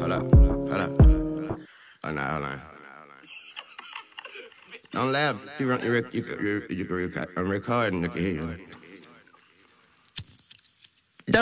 Hold up. Hold on. Don't laugh. I'm recording. I can hear you.